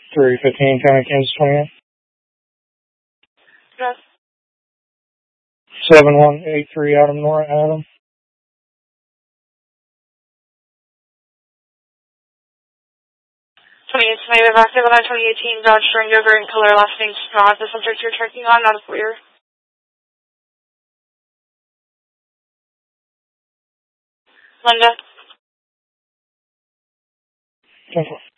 315 County, Kansas 28. Yes. 7183 Adam Nora Adam. 28 Native active on 2018 Dodge Durango green color, last name Scott. The subject you're checking on, not a clear. Linda. 10-4.